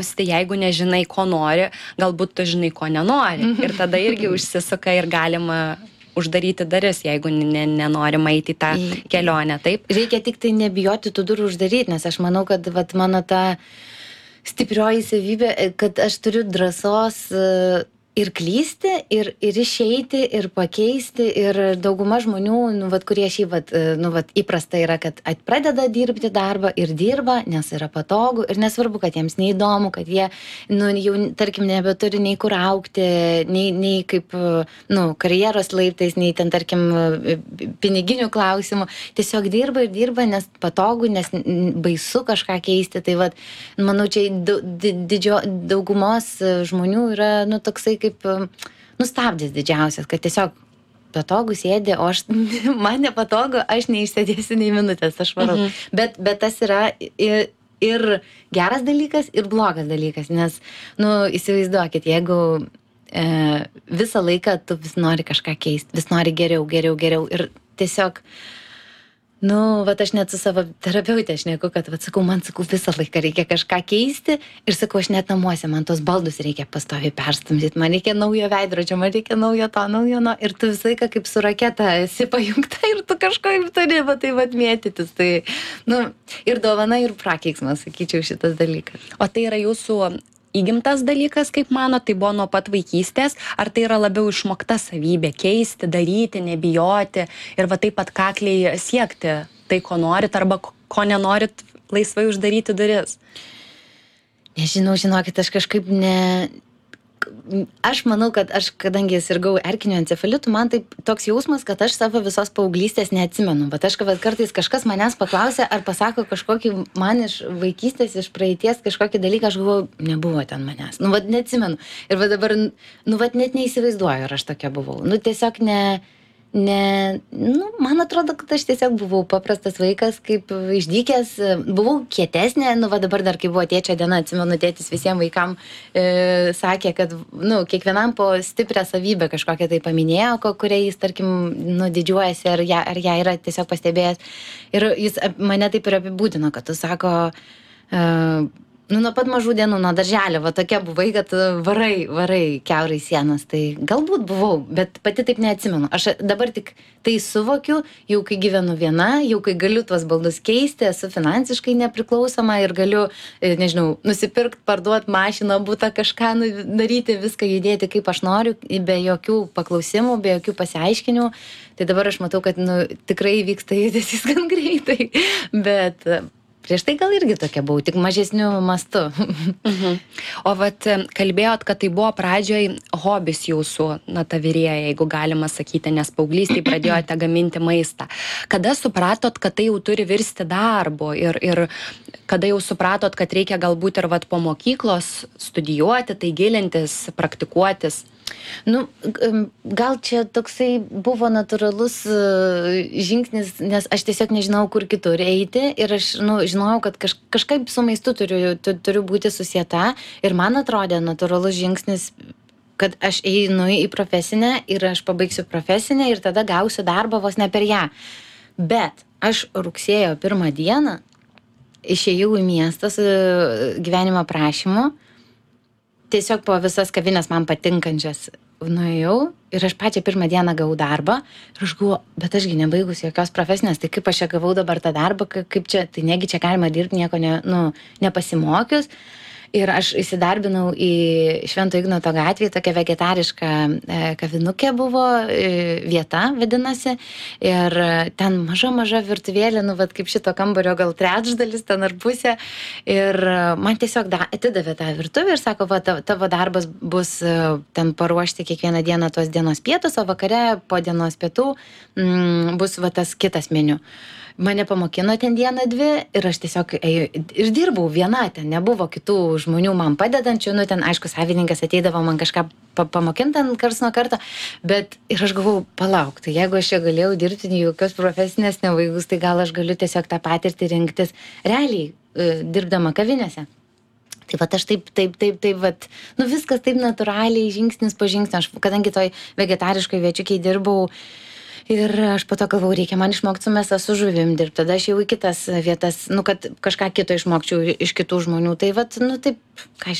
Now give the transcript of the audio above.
Jeigu nežinai, ko nori, galbūt tu žinai, ko nenori. Ir tada irgi užsisuka ir galima uždaryti duris, jeigu nenorima eiti į tą kelionę, taip? Reikia tik tai nebijoti tų durų uždaryti, nes aš manau, kad vat, mano ta stiprioji savybė, kad aš turiu drąsos ir klysti, ir išeiti, ir pakeisti, ir dauguma žmonių, nu, vat, kurie šiaip, įprasta yra, kad pradeda dirbti darbą ir dirba, nes yra patogu, ir nesvarbu, kad jiems neįdomu, kad jie, nu, jau, tarkim, nebeturi nei kur augti, nei kaip, nu, karjeros laiptais, nei ten, tarkim, piniginių klausimų, tiesiog dirba ir dirba, nes patogu, nes baisu kažką keisti, tai vat, manau, čia daugumos žmonių yra, nu, toksai kaip nustabdys didžiausias, kad tiesiog patogu sėdi, o aš, man nepatogu, aš neišsėdėsiu nei minutės, aš varau. Bet tas yra ir geras dalykas, ir blogas dalykas, nes, nu, įsivaizduokit, jeigu visą laiką tu vis nori kažką keisti, vis nori geriau ir tiesiog, nu, vat aš net su savo terapeutė šneku, kad, vat sakau, man, sakau, visą laiką reikia kažką keisti ir sakau, aš net namuose, man tos baldus reikia pastoviai perstumdyti, man reikia naujo veidrodžio, man reikia naujo to, ir tu visą laiką kaip su raketa esi pajungta ir tu kažko ir turi, va tai vat mėtytis, tai, nu, ir dovana, ir prakeiksmas, sakyčiau, šitas dalykas. O tai yra jūsų įgimtas dalykas, kaip mano, tai buvo nuo pat vaikystės, ar tai yra labiau išmokta savybė keisti, daryti, nebijoti ir va taip pat kakliai siekti tai, ko norit, arba ko nenorit, laisvai uždaryti duris? Nežinau, žinokit, aš kažkaip aš manau, kad aš, kadangi sirgau erkiniu encefalitu, man taip toks jausmas, kad aš savo visos paauglystės neatsimenu, bet aš kartais kažkas manęs paklausia, ar pasako kažkokį man iš vaikystės, iš praeities kažkokį dalyką, aš galvoju, nebuvo ten manęs, nu, vat neatsimenu. Ir va dabar, nu, vat net neįsivaizduoju, ar aš tokia buvau. Nu, tiesiog nu, man atrodo, kad aš tiesiog buvau paprastas vaikas, kaip išdykęs, buvau kietesnė, nu, va dabar dar, kai buvo tėčio diena, atsimenu, tėtis visiems vaikam sakė, kad, nu, kiekvienam po stiprią savybę kažkokią tai paminėjo, kuria jis, tarkim, nu, didžiuojasi, ar ją yra tiesiog pastebėjęs. Ir jis mane taip ir apibūdino, kad tu sako, nu, nuo pat mažų dienų, nuo darželio, va tokia buvai, kad varai kiaurai sienas, tai galbūt buvau, bet pati taip neatsimenu. Aš dabar tik tai suvokiu, jau kai gyvenu viena, jau kai galiu tuos baldus keisti, esu finansiškai nepriklausoma ir galiu, nežinau, nusipirkti, parduoti mašiną, butą, kažką daryti, viską judėti kaip aš noriu, be jokių paklausimų, be jokių pasiaiškinimų. Tai dabar aš matau, kad, nu, tikrai vyksta judesys gan greitai, bet prieš tai gal irgi tokia buvau, tik mažesniu mastu. O vat kalbėjot, kad tai buvo pradžioj hobis jūsų, na, ta virėja, jeigu galima sakyti, nes paauglystėj pradėjote gaminti maistą. Kada supratot, kad tai jau turi virsti darbu ir kada jau supratot, kad reikia galbūt ir vat po mokyklos studijuoti, tai gilintis, praktikuotis? Nu, gal čia toksai buvo natūralus žingsnis, nes aš tiesiog nežinau, kur kitur eiti ir aš, nu, žinojau, kad kažkaip su maistu turiu būti susieta ir man atrodė natūralus žingsnis, kad aš einu į profesinę ir aš pabaigsiu profesinę ir tada gausiu darbą vos ne per ją. Bet aš rugsėjo 1 dieną išėjau į miestą su gyvenimo prašymu, tiesiog po visas kavinės man patinkančias nuėjau ir aš pačią 1 dieną gavau darbą ir aš galvoju, bet ašgi nebaigus jokios profesinės, tai kaip aš čia gavau dabar tą darbą, kaip čia, tai negi čia galima dirbti nieko nepasimokius. Ir aš įsidarbinau į Švento Ignoto gatvėje, tokia vegetariška kavinukė buvo, vieta vadinasi, ir ten maža virtuvėlė, nu, vat kaip šito kambario gal trečdalis, ten ar pusė, ir man tiesiog atidavė tą virtuvę ir sako, va, tavo darbas bus ten paruošti kiekvieną dieną tos dienos pietus, o vakare po dienos pietų bus va tas kitas meniu. Mane pamokino ten 1-2 ir aš tiesiog ir dirbau viena, ten nebuvo kitų žmonių man padedančių, nu ten aišku savininkas ateidavo man kažką pamokinti ten karts nuo karto, bet ir aš galvau, palauk, tai jeigu aš čia galėjau dirbti jokios profesinės nevaigus, tai gal aš galiu tiesiog tą patirtį rinktis realiai dirbdama kavinėse. Tai vat aš taip, vat, nu viskas taip natūraliai, žingsnis po žingsnio, aš kadangi toj vegetariškoj viečiukiai dirbau Ir aš po to galvojau, reikia man išmokti su mėsa, su žuvim dirbti, tada aš jau į kitas vietas, nu, kad kažką kito išmokčiau iš kitų žmonių. Tai vat, nu, taip, ką